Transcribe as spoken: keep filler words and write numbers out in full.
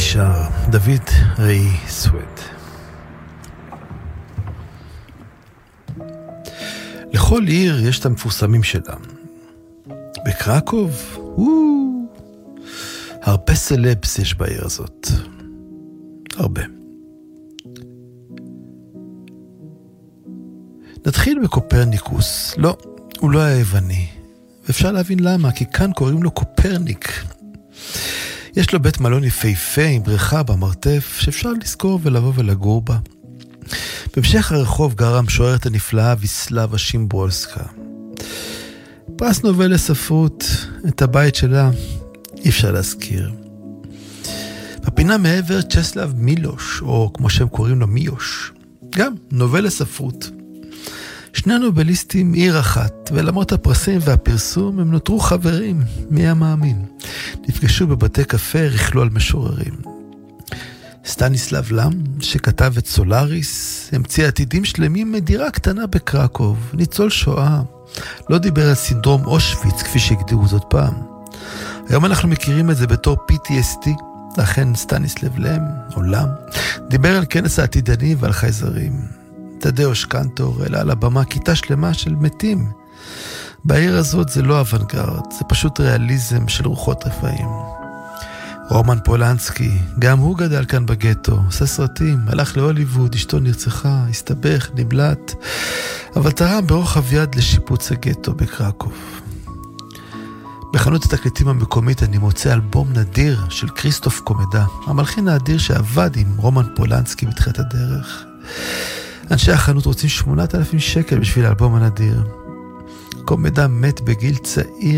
נשאר דוד ראי סוויד. לכל עיר יש את המפורסמים שלה. בקרקוב, וואו, הרבה סלבס יש בעיר הזאת. הרבה. נתחיל בקופרניקוס. לא, הוא לא היה יווני. ואפשר להבין למה, כי כאן קוראים לו קופרניק. יש לו בית מלון יפהפה עם בריכה במרתף שאפשר לזכור ולבוא ולגור בה. בהמשך הרחוב גרה המשוררת הנפלאה ויסלבה שימברולסקה. פרס נובל לספרות, את הבית שלה אי אפשר להזכיר. בפינה מעבר צ'סלב מילוש, או כמו שהם קוראים לו מיוש, גם נובל לספרות. שני נובליסטים עיר אחת, ולמרות הפרסים והפרסום הם נותרו חברים, מי המאמין. נפגשו בבתי קפה, רכלו על משוררים. סטניסלב לם, שכתב את סולאריס, המציא עתידים שלמים מדירה קטנה בקרקוב, ניצול שואה. לא דיבר על סינדרום אושוויץ, כפי שהגדירו זאת פעם. היום אנחנו מכירים את זה בתור פי טי אס די, לכן סטניסלב לם, או לם, דיבר על כנס העתידני ועל חייזרים. תדאוש קנטור העלה על הבמה כיתה שלמה של מתים. בעיר הזאת זה לא אוונגרד, זה פשוט ריאליזם של רוחות רפאים. רומן פולנסקי, גם הוא גדל כאן בגטו, עושה סרטים, הלך להוליווד, אשתו נרצחה, הסתבך, נבלט, אבל תרם ברוחב יד לשיפוץ הגטו בקרקוב. בחנות התקליטים המקומית אני מוצא אלבום נדיר של כריסטוף קומדה, המלחין האדיר שעבד עם רומן פולנסקי בתחילת הדרך. אנשי החנות רוצים שמונת אלפים שקל בשביל האלבום הנדיר. קומדה מת בגיל צעיר